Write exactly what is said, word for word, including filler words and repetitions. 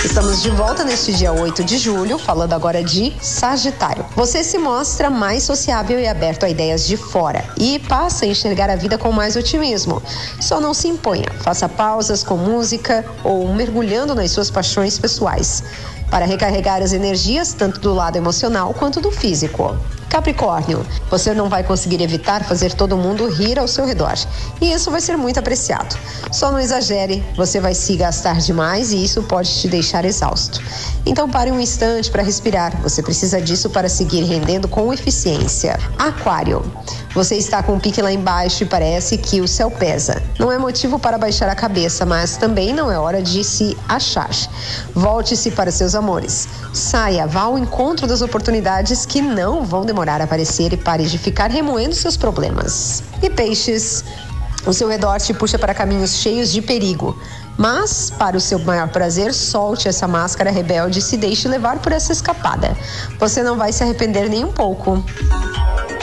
Estamos de volta neste dia oito de julho, falando agora de Sagitário. Você se mostra mais sociável e aberto a ideias de fora e passa a enxergar a vida com mais otimismo. Só não se imponha, faça pausas com música ou mergulhando nas suas paixões pessoais, para recarregar as energias tanto do lado emocional quanto do físico. Capricórnio, você não vai conseguir evitar fazer todo mundo rir ao seu redor, e isso vai ser muito apreciado. Só não exagere, você vai se gastar demais e isso pode te deixar exausto. Então pare um instante para respirar, você precisa disso para seguir rendendo com eficiência. Aquário, você está com o pique lá embaixo e parece que o céu pesa. Não é motivo para baixar a cabeça, mas também não é hora de se achar. Volte-se para seus amores. Saia, vá ao encontro das oportunidades que não vão demorar a aparecer e pare de ficar remoendo seus problemas. E peixes, o seu redor te puxa para caminhos cheios de perigo. Mas, para o seu maior prazer, solte essa máscara rebelde e se deixe levar por essa escapada. Você não vai se arrepender nem um pouco.